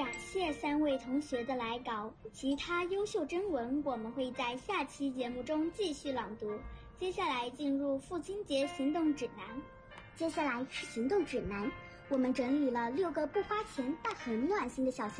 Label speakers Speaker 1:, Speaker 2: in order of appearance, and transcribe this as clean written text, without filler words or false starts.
Speaker 1: 感谢3位同学的来稿，其他优秀征文我们会在下期节目中继续朗读。接下来进入父亲节行动指南。
Speaker 2: 接下来是行动指南，我们整理了6个不花钱但很暖心的小行